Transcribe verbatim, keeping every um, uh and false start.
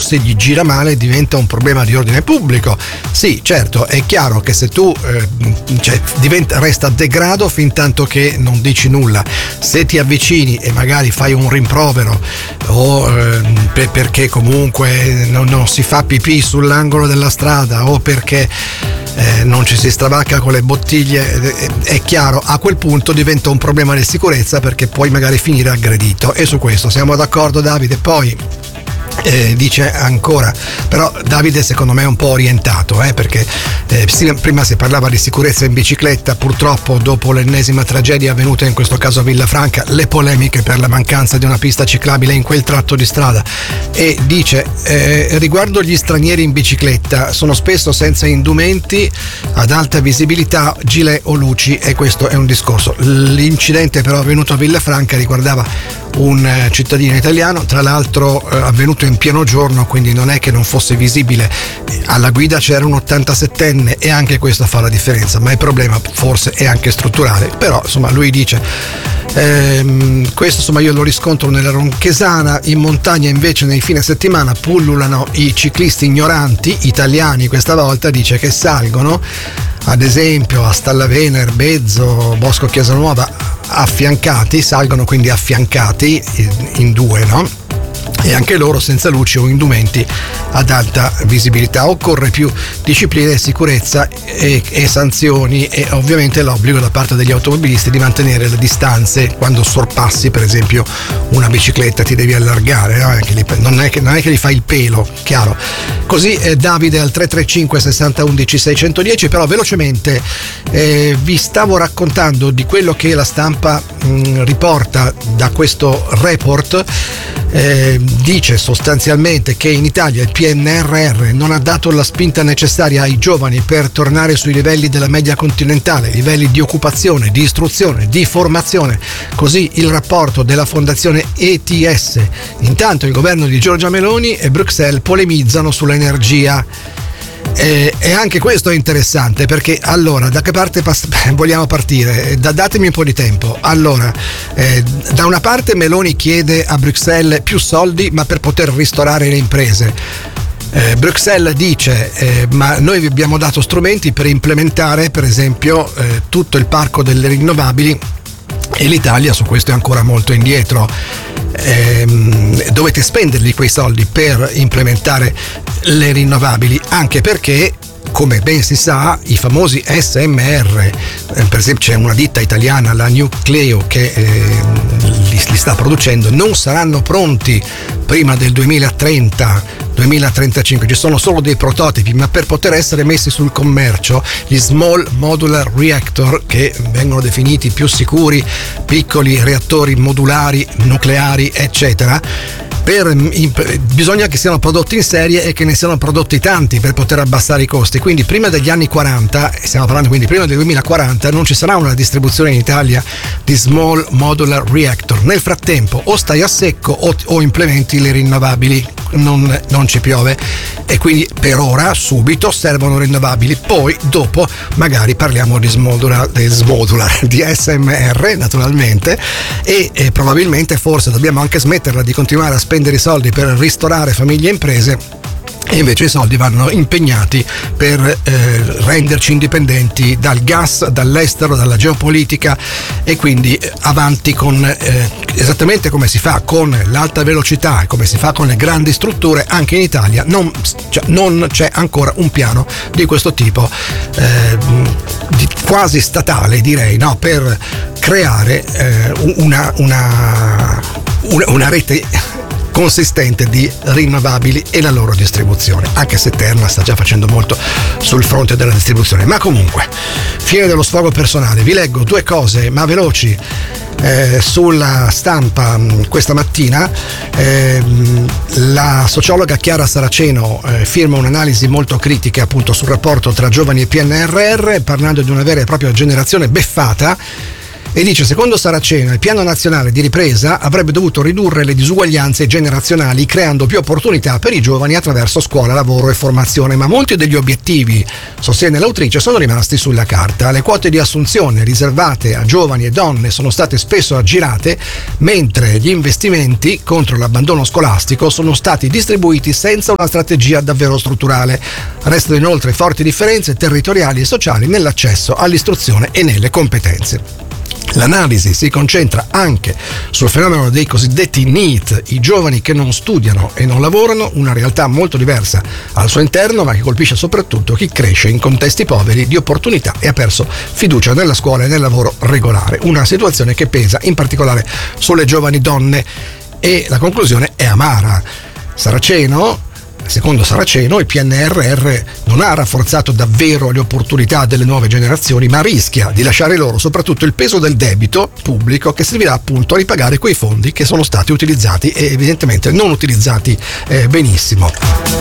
se gli gira male diventa un problema di ordine pubblico. Sì, certo, è chiaro che se tu eh, cioè, diventa, resta degrado fin tanto che non dici nulla. Se ti avvicini e magari fai un rimprovero o eh, per, perché comunque non, non si fa pipì sull'angolo della strada o perché eh, non ci si stravacca con le bottiglie, eh, è chiaro, a quel punto diventa un problema di sicurezza, perché puoi magari finire aggredito, e su questo siamo d'accordo, Davide. Poi Eh, dice ancora, però Davide secondo me è un po' orientato, eh, perché eh, prima si parlava di sicurezza in bicicletta, purtroppo dopo l'ennesima tragedia avvenuta in questo caso a Villafranca, le polemiche per la mancanza di una pista ciclabile in quel tratto di strada, e dice eh, riguardo gli stranieri in bicicletta, sono spesso senza indumenti, ad alta visibilità, gilet o luci, e questo è un discorso. L'incidente però avvenuto a Villafranca riguardava un cittadino italiano, tra l'altro eh, avvenuto in pieno giorno, quindi non è che non fosse visibile. Alla guida c'era un ottantasettenne e anche questo fa la differenza, ma il problema forse è anche strutturale. Però insomma lui dice ehm, questo insomma io lo riscontro nella Ronchesana, in montagna invece nei fine settimana pullulano i ciclisti ignoranti, italiani questa volta, dice, che salgono ad esempio a Stallavena, Erbezzo, Bosco Chiasanuova, affiancati, salgono quindi affiancati in due, no? E anche loro senza luci o indumenti ad alta visibilità. Occorre più disciplina e sicurezza e, e sanzioni, e ovviamente l'obbligo da parte degli automobilisti di mantenere le distanze. Quando sorpassi per esempio una bicicletta ti devi allargare, no? non, è che, non è che gli fai il pelo, chiaro. Così eh, Davide al tre tre cinque sessanta undici seicentodieci. Però velocemente eh, vi stavo raccontando di quello che la stampa mh, riporta da questo report. Eh, dice sostanzialmente che in Italia il P N R R non ha dato la spinta necessaria ai giovani per tornare sui livelli della media continentale, livelli di occupazione, di istruzione, di formazione. Così il rapporto della fondazione E T S. Intanto il governo di Giorgia Meloni e Bruxelles polemizzano sull'energia. E, e anche questo è interessante, perché allora da che parte pas- vogliamo partire? Da, datemi un po' di tempo. Allora, eh, da una parte Meloni chiede a Bruxelles più soldi, ma per poter ristorare le imprese. Eh, Bruxelles dice eh, ma noi vi abbiamo dato strumenti per implementare per esempio eh, tutto il parco delle rinnovabili, e l'Italia su questo è ancora molto indietro. Eh, dovete spenderli quei soldi per implementare le rinnovabili, anche perché, come ben si sa, i famosi S M R, eh, per esempio c'è una ditta italiana, la Nucleo, che eh, li, li sta producendo, non saranno pronti prima del duemilatrenta duemilatrentacinque. Ci sono solo dei prototipi, ma per poter essere messi sul commercio, gli Small Modular Reactor, che vengono definiti più sicuri, piccoli reattori modulari, nucleari, eccetera, Per, in, bisogna che siano prodotti in serie e che ne siano prodotti tanti per poter abbassare i costi. Quindi prima degli anni quaranta, stiamo parlando quindi prima del duemilaquaranta, non ci sarà una distribuzione in Italia di Small Modular Reactor. Nel frattempo o stai a secco o, o implementi le rinnovabili, non, non ci piove, e quindi per ora subito servono rinnovabili. Poi dopo magari parliamo di Smodular, di, Smodular, di S M R naturalmente, e, e probabilmente forse dobbiamo anche smetterla di continuare a spendere i soldi per ristorare famiglie e imprese, e invece i soldi vanno impegnati per eh, renderci indipendenti dal gas, dall'estero, dalla geopolitica, e quindi avanti con eh, esattamente come si fa con l'alta velocità e come si fa con le grandi strutture. Anche in Italia non, cioè, non c'è ancora un piano di questo tipo, eh, di, quasi statale direi, no? Per creare eh, una, una, una, una rete consistente di rinnovabili e la loro distribuzione, anche se Terna sta già facendo molto sul fronte della distribuzione. Ma comunque, fine dello sfogo personale, vi leggo due cose ma veloci eh, sulla stampa questa mattina. Eh, la sociologa Chiara Saraceno eh, firma un'analisi molto critica appunto sul rapporto tra giovani e P N R R, parlando di una vera e propria generazione beffata. E dice: secondo Saraceno il piano nazionale di ripresa avrebbe dovuto ridurre le disuguaglianze generazionali creando più opportunità per i giovani attraverso scuola, lavoro e formazione, ma molti degli obiettivi, sostiene l'autrice, sono rimasti sulla carta. Le quote di assunzione riservate a giovani e donne sono state spesso aggirate, mentre gli investimenti contro l'abbandono scolastico sono stati distribuiti senza una strategia davvero strutturale. Restano inoltre forti differenze territoriali e sociali nell'accesso all'istruzione e nelle competenze. L'analisi si concentra anche sul fenomeno dei cosiddetti NEET, i giovani che non studiano e non lavorano, una realtà molto diversa al suo interno, ma che colpisce soprattutto chi cresce in contesti poveri di opportunità e ha perso fiducia nella scuola e nel lavoro regolare. Una situazione che pesa in particolare sulle giovani donne, e la conclusione è amara. Saraceno Secondo Saraceno, il P N R R non ha rafforzato davvero le opportunità delle nuove generazioni, ma rischia di lasciare loro soprattutto il peso del debito pubblico che servirà appunto a ripagare quei fondi che sono stati utilizzati e evidentemente non utilizzati eh, benissimo.